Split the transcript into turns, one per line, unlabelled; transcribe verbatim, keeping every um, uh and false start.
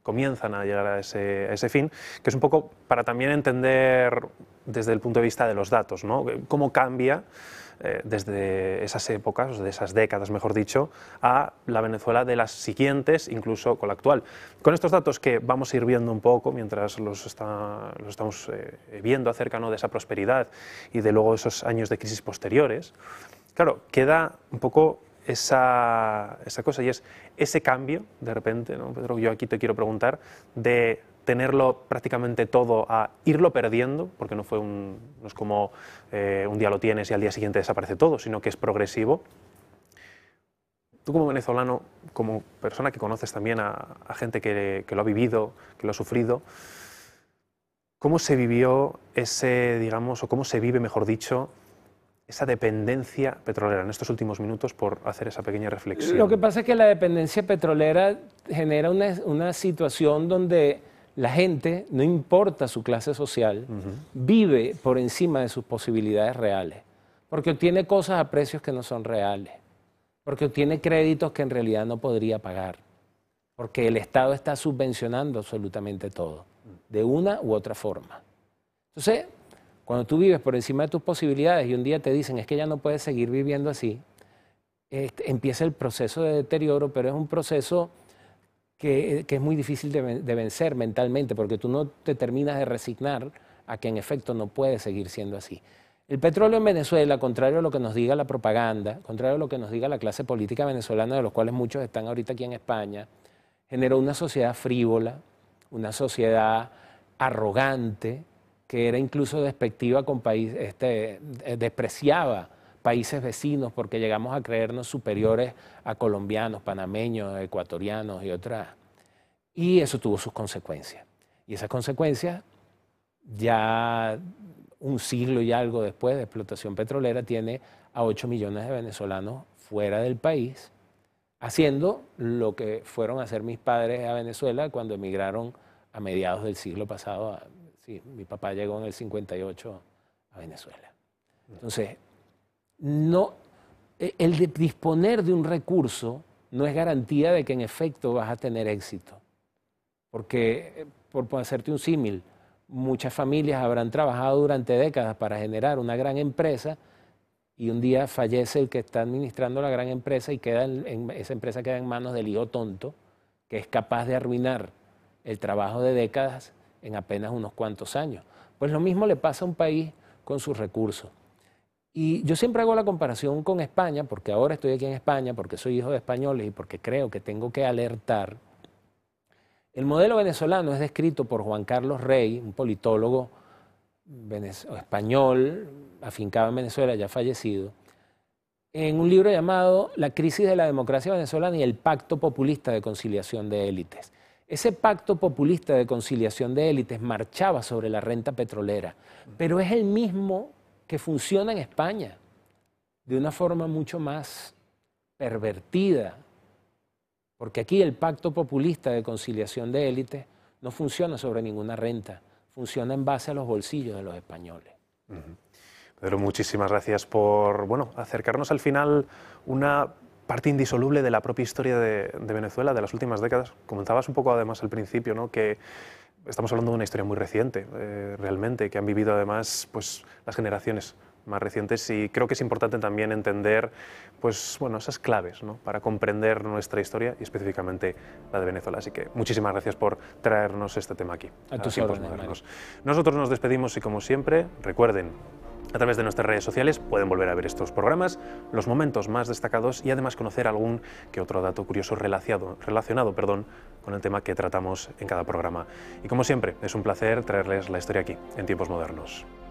comienzan a llegar a ese, a ese fin, que es un poco para también entender desde el punto de vista de los datos, ¿no? Cómo cambia eh, desde esas épocas, de esas décadas, mejor dicho, a la Venezuela de las siguientes, incluso con la actual. Con estos datos que vamos a ir viendo un poco mientras los, está, los estamos eh, viendo acerca, ¿no?, de esa prosperidad y de luego esos años de crisis posteriores, claro, queda un poco esa, esa cosa, y es ese cambio, de repente, ¿no, Pedro? Yo aquí te quiero preguntar, de tenerlo prácticamente todo a irlo perdiendo, porque no, fue un, no es como eh, un día lo tienes y al día siguiente desaparece todo, sino que es progresivo. Tú como venezolano, como persona que conoces también a, a gente que, que lo ha vivido, que lo ha sufrido, ¿cómo se vivió ese, digamos, o cómo se vive, mejor dicho, esa dependencia petrolera en estos últimos minutos, por hacer esa pequeña reflexión?
Lo que pasa es que la dependencia petrolera genera una, una situación donde la gente, no importa su clase social, uh-huh. vive por encima de sus posibilidades reales, porque obtiene cosas a precios que no son reales, porque obtiene créditos que en realidad no podría pagar, porque el Estado está subvencionando absolutamente todo, de una u otra forma. Entonces, cuando tú vives por encima de tus posibilidades y un día te dicen es que ya no puedes seguir viviendo así, este, empieza el proceso de deterioro, pero es un proceso que, que es muy difícil de, de vencer mentalmente, porque tú no te terminas de resignar a que en efecto no puede seguir siendo así. El petróleo en Venezuela, contrario a lo que nos diga la propaganda, contrario a lo que nos diga la clase política venezolana, de los cuales muchos están ahorita aquí en España, generó una sociedad frívola, una sociedad arrogante, que era incluso despectiva con países, este, despreciaba países vecinos porque llegamos a creernos superiores a colombianos, panameños, ecuatorianos y otras. Y eso tuvo sus consecuencias. Y esas consecuencias, ya un siglo y algo después de explotación petrolera, tiene a ocho millones de venezolanos fuera del país, haciendo lo que fueron a hacer mis padres a Venezuela cuando emigraron a mediados del siglo pasado. A, sí, mi papá llegó en el cincuenta y ocho a Venezuela. Entonces, no, el de disponer de un recurso no es garantía de que en efecto vas a tener éxito. Porque, por hacerte un símil, muchas familias habrán trabajado durante décadas para generar una gran empresa y un día fallece el que está administrando la gran empresa y queda en, en, esa empresa queda en manos del hijo tonto, que es capaz de arruinar el trabajo de décadas en apenas unos cuantos años. Pues lo mismo le pasa a un país con sus recursos. Y yo siempre hago la comparación con España, porque ahora estoy aquí en España, porque soy hijo de españoles y porque creo que tengo que alertar. El modelo venezolano es descrito por Juan Carlos Rey, un politólogo español, afincado en Venezuela, ya fallecido, en un libro llamado La crisis de la democracia venezolana y el pacto populista de conciliación de élites. Ese pacto populista de conciliación de élites marchaba sobre la renta petrolera, pero es el mismo que funciona en España, de una forma mucho más pervertida, porque aquí el pacto populista de conciliación de élites no funciona sobre ninguna renta, funciona en base a los bolsillos de los españoles.
Uh-huh. Pedro, muchísimas gracias por bueno, acercarnos al final una parte indisoluble de la propia historia de, de Venezuela, de las últimas décadas. Comentabas un poco además al principio, ¿no?, que estamos hablando de una historia muy reciente, eh, realmente, que han vivido además pues, las generaciones más recientes, y creo que es importante también entender pues, bueno, esas claves, ¿no?, para comprender nuestra historia y específicamente la de Venezuela. Así que muchísimas gracias por traernos este tema aquí.
A tus órdenes, Mario.
Nosotros nos despedimos y, como siempre, recuerden, a través de nuestras redes sociales pueden volver a ver estos programas, los momentos más destacados y además conocer algún que otro dato curioso relacionado, relacionado perdón, con el tema que tratamos en cada programa. Y como siempre, es un placer traerles la historia aquí, en Tiempos Modernos.